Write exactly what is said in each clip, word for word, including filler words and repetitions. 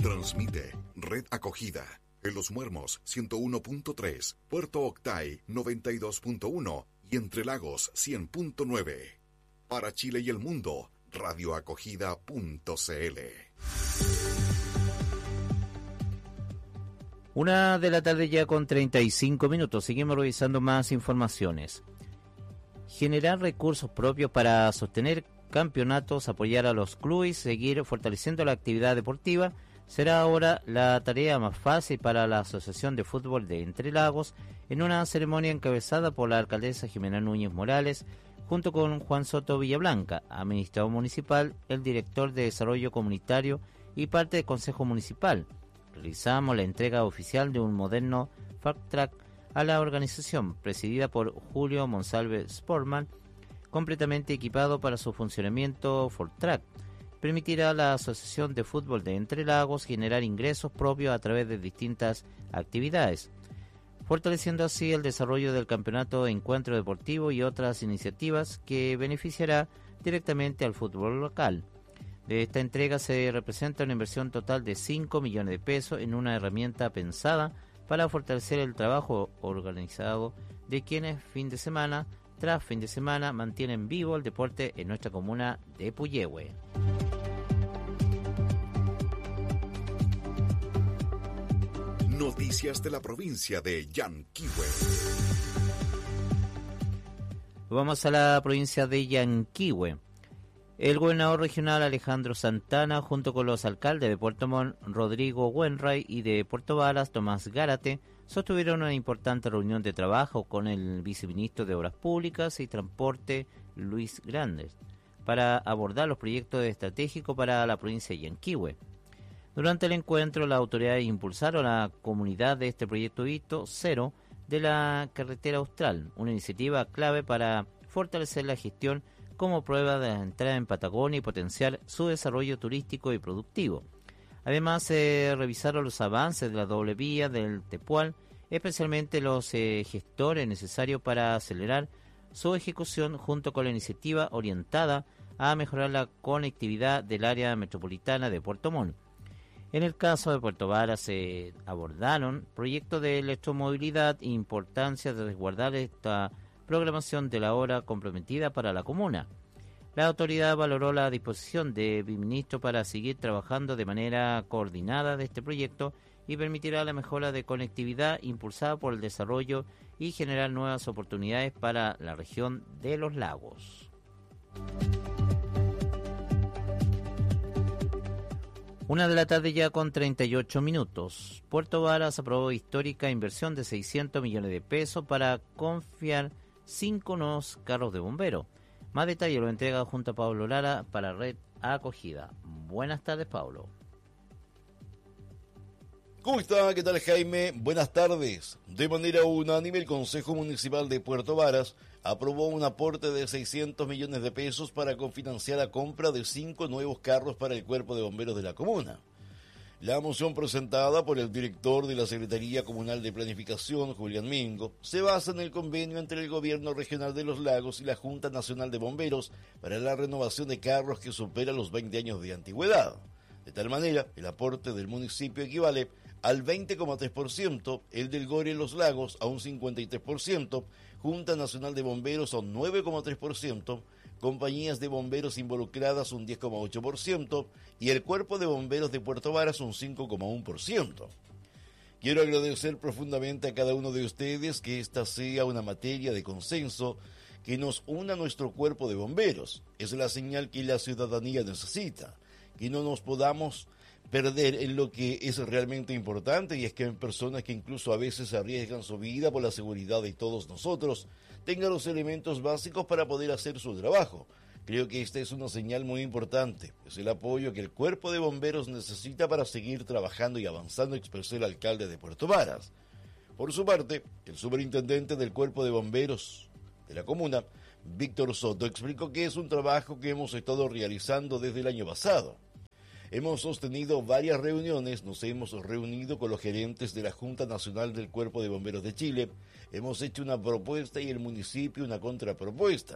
Transmite Red Acogida en Los Muermos ciento uno punto tres, Puerto Octay noventa y dos punto uno y Entre Lagos cien punto nueve. Para Chile y el mundo, radioacogida punto cl. Una de la tarde ya con treinta y cinco minutos. Seguimos revisando más informaciones. Generar recursos propios para sostener campeonatos, apoyar a los clubes, seguir fortaleciendo la actividad deportiva, será ahora la tarea más fácil para la Asociación de Fútbol de Entre Lagos, en una ceremonia encabezada por la alcaldesa Jimena Núñez Morales, junto con Juan Soto Villablanca, administrador municipal, el director de Desarrollo Comunitario y parte del Consejo Municipal. Realizamos la entrega oficial de un moderno Fast Track a la organización, presidida por Julio Monsalve Sportman, completamente equipado para su funcionamiento. Ford Track permitirá a la Asociación de Fútbol de Entre Lagos generar ingresos propios a través de distintas actividades, fortaleciendo así el desarrollo del campeonato Encuentro Deportivo y otras iniciativas que beneficiará directamente al fútbol local. De esta entrega se representa una inversión total de cinco millones de pesos en una herramienta pensada para fortalecer el trabajo organizado de quienes fin de semana tras fin de semana mantienen vivo el deporte en nuestra comuna de Puyehue. Noticias de la provincia de Yanquihue. Vamos a la provincia de Yanquihue. El gobernador regional Alejandro Santana, junto con los alcaldes de Puerto Montt, Rodrigo Wenray, y de Puerto Varas, Tomás Gárate, sostuvieron una importante reunión de trabajo con el viceministro de Obras Públicas y Transporte, Luis Grandes, para abordar los proyectos estratégicos para la provincia de Yanquihue. Durante el encuentro, las autoridades impulsaron la comunidad de este proyecto Hito Cero de la Carretera Austral, una iniciativa clave para fortalecer la gestión como prueba de la entrada en Patagonia y potenciar su desarrollo turístico y productivo. Además, se eh, revisaron los avances de la doble vía del Tepual, especialmente los eh, gestores necesarios para acelerar su ejecución, junto con la iniciativa orientada a mejorar la conectividad del área metropolitana de Puerto Montt. En el caso de Puerto Varas se abordaron proyectos de electromovilidad e importancia de resguardar esta programación de la hora comprometida para la comuna. La autoridad valoró la disposición del viceministro para seguir trabajando de manera coordinada de este proyecto y permitirá la mejora de conectividad impulsada por el desarrollo y generar nuevas oportunidades para la región de los lagos. Una de la tarde ya con treinta y ocho minutos. Puerto Varas aprobó histórica inversión de seiscientos millones de pesos para confiar cinco nuevos carros de bomberos. Más detalle lo entrega junto a Pablo Lara para Red Acogida. Buenas tardes, Pablo. ¿Cómo está? ¿Qué tal, Jaime? Buenas tardes. De manera unánime, el Consejo Municipal de Puerto Varas aprobó un aporte de seiscientos millones de pesos para cofinanciar la compra de cinco nuevos carros para el Cuerpo de Bomberos de la comuna. La moción presentada por el director de la Secretaría Comunal de Planificación, Julián Mingo, se basa en el convenio entre el Gobierno Regional de los Lagos y la Junta Nacional de Bomberos para la renovación de carros que supera los veinte años de antigüedad. De tal manera, el aporte del municipio equivale al veinte coma tres por ciento, el del Gore Los Lagos a un cincuenta y tres por ciento, Junta Nacional de Bomberos a un nueve coma tres por ciento, compañías de bomberos involucradas un diez coma ocho por ciento y el Cuerpo de Bomberos de Puerto Varas un cinco coma uno por ciento. Quiero agradecer profundamente a cada uno de ustedes que esta sea una materia de consenso que nos una a nuestro cuerpo de bomberos. Es la señal que la ciudadanía necesita, que no nos podamos perder en lo que es realmente importante, y es que en personas que incluso a veces arriesgan su vida por la seguridad de todos nosotros tengan los elementos básicos para poder hacer su trabajo. Creo que esta es una señal muy importante, es el apoyo que el cuerpo de bomberos necesita para seguir trabajando y avanzando, expresó el alcalde de Puerto Varas. Por su parte, el superintendente del cuerpo de bomberos de la comuna, Víctor Soto, explicó que es un trabajo que hemos estado realizando desde el año pasado. Hemos sostenido varias reuniones, nos hemos reunido con los gerentes de la Junta Nacional del Cuerpo de Bomberos de Chile, hemos hecho una propuesta y el municipio una contrapropuesta.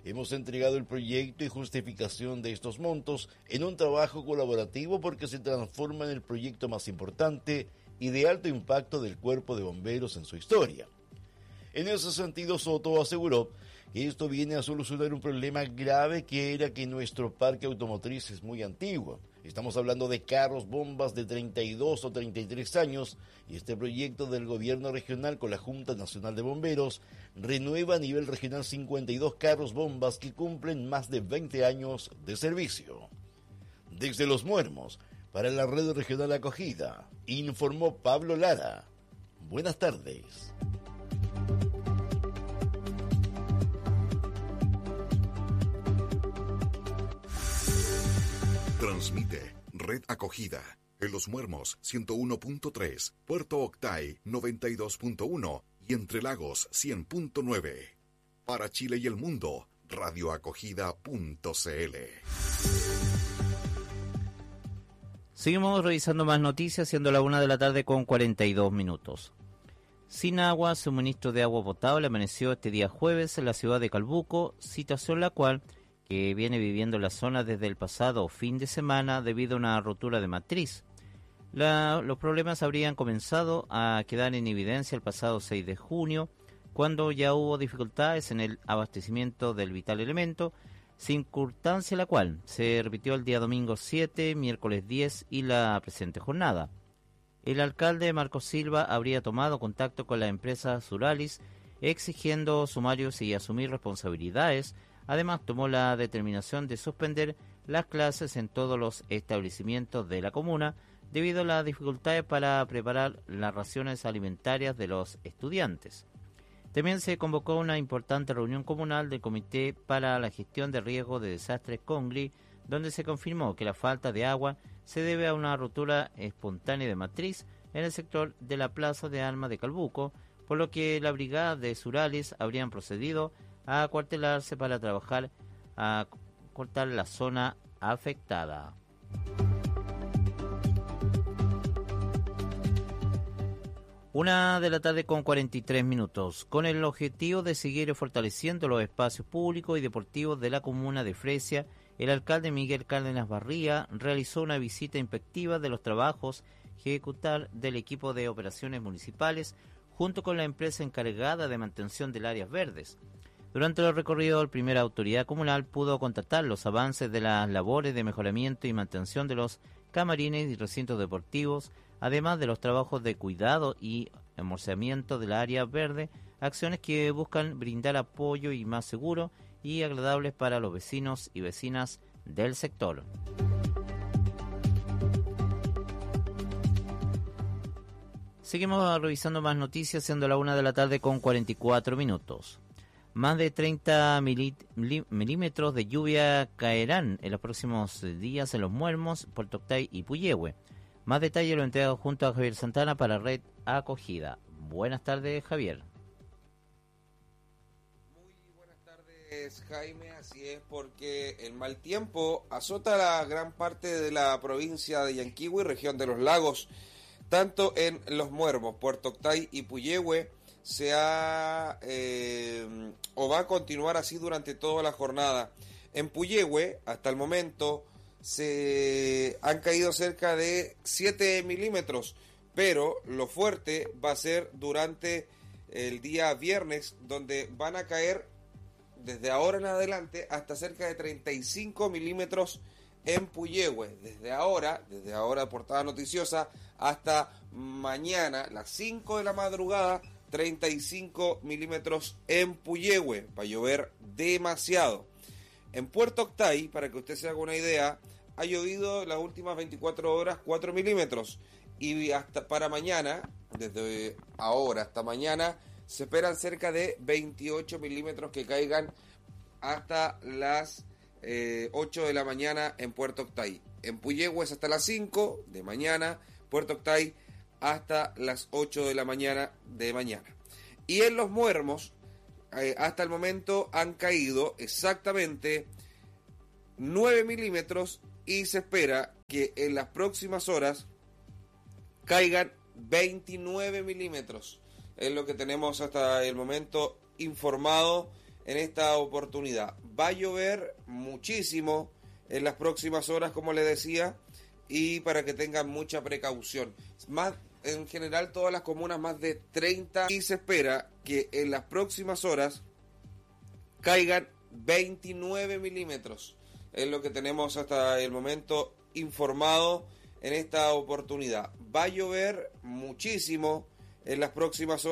Hemos entregado el proyecto y justificación de estos montos en un trabajo colaborativo porque se transforma en el proyecto más importante y de alto impacto del Cuerpo de Bomberos en su historia. En ese sentido, Soto aseguró que esto viene a solucionar un problema grave que era que nuestro parque automotriz es muy antiguo. Estamos hablando de carros bombas de treinta y dos o treinta y tres años y este proyecto del gobierno regional con la Junta Nacional de Bomberos renueva a nivel regional cincuenta y dos carros bombas que cumplen más de veinte años de servicio. Desde Los Muermos, para la Red Regional Acogida, informó Pablo Lara. Buenas tardes. Transmite Red Acogida en Los Muermos ciento uno punto tres, Puerto Octay noventa y dos punto uno y Entre Lagos cien punto nueve. Para Chile y el mundo, radioacogida punto cl. Seguimos revisando más noticias, siendo la una de la tarde con cuarenta y dos minutos. Sin agua, suministro de agua potable amaneció este día jueves en la ciudad de Calbuco, situación la cual que viene viviendo la zona desde el pasado fin de semana debido a una rotura de matriz. La, los problemas habrían comenzado a quedar en evidencia el pasado seis de junio, cuando ya hubo dificultades en el abastecimiento del vital elemento, circunstancia la cual se repitió el día domingo siete, miércoles diez y la presente jornada. El alcalde Marcos Silva habría tomado contacto con la empresa Suralis exigiendo sumarios y asumir responsabilidades. Además, tomó la determinación de suspender las clases en todos los establecimientos de la comuna debido a las dificultades para preparar las raciones alimentarias de los estudiantes. También se convocó una importante reunión comunal del Comité para la Gestión de Riesgo de Desastres CONGRI, donde se confirmó que la falta de agua se debe a una rotura espontánea de matriz en el sector de la Plaza de Armas de Calbuco, por lo que la brigada de Suralis habrían procedido a acuartelarse para trabajar a cortar la zona afectada. Una de la tarde con cuarenta y tres minutos, con el objetivo de seguir fortaleciendo los espacios públicos y deportivos de la comuna de Fresia, el alcalde Miguel Cárdenas Barría realizó una visita inspectiva de los trabajos ejecutar del equipo de operaciones municipales junto con la empresa encargada de mantención del áreas verdes. Durante el recorrido, la primera autoridad comunal pudo constatar los avances de las labores de mejoramiento y mantención de los camarines y recintos deportivos, además de los trabajos de cuidado y almacenamiento del área verde, acciones que buscan brindar apoyo y más seguro y agradables para los vecinos y vecinas del sector. Seguimos revisando más noticias, siendo la una de la tarde con cuarenta y cuatro minutos. Más de treinta milímetros de lluvia caerán en los próximos días en Los Muermos, Puerto Octay y Puyehue. Más detalle lo entrega junto a Javier Santana para Red Acogida. Buenas tardes, Javier. Muy buenas tardes, Jaime. Así es, porque el mal tiempo azota la gran parte de la provincia de Yanquihue y región de los lagos, tanto en Los Muermos, Puerto Octay y Puyehue. Se ha eh, o va a continuar así durante toda la jornada. En Puyehue, hasta el momento, se han caído cerca de siete milímetros, pero lo fuerte va a ser durante el día viernes, donde van a caer desde ahora en adelante hasta cerca de treinta y cinco milímetros en Puyehue. Desde ahora, desde ahora portada noticiosa, hasta mañana, las cinco de la madrugada, treinta y cinco milímetros en Puyehue. Va a llover demasiado. En Puerto Octay, para que usted se haga una idea, ha llovido las últimas veinticuatro horas cuatro milímetros. Y hasta para mañana, desde ahora hasta mañana, se esperan cerca de veintiocho milímetros que caigan hasta las eh, ocho de la mañana en Puerto Octay. En Puyehue es hasta las cinco de mañana, Puerto Octay hasta las ocho de la mañana de mañana. Y en Los Muermos, eh, hasta el momento han caído exactamente nueve milímetros y se espera que en las próximas horas caigan veintinueve milímetros. Es lo que tenemos hasta el momento informado en esta oportunidad. Va a llover muchísimo en las próximas horas, como les decía, y para que tengan mucha precaución. Más, en general, todas las comunas más de treinta, y se espera que en las próximas horas caigan veintinueve milímetros. Es lo que tenemos hasta el momento informado en esta oportunidad. Va a llover muchísimo en las próximas horas.